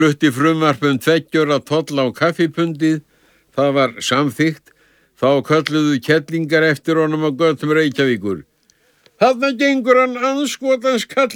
Flutti frumvarp 2 ára toll á kaffipundið, það var samþykkt, þá kölluðu kellingar eftir honum á götum Reykjavíkur. Þarna gengur hann andskotans kall